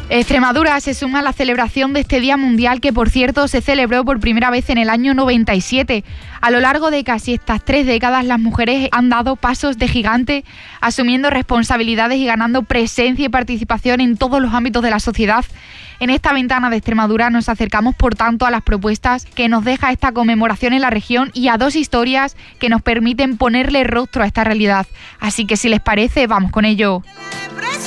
Extremadura se suma a la celebración de este Día Mundial que, por cierto, se celebró por primera vez en el año 97. A lo largo de casi estas 3 décadas, las mujeres han dado pasos de gigante, asumiendo responsabilidades y ganando presencia y participación en todos los ámbitos de la sociedad. En esta ventana de Extremadura nos acercamos, por tanto, a las propuestas que nos deja esta conmemoración en la región y a 2 historias que nos permiten ponerle rostro a esta realidad. Así que, si les parece, vamos con ello.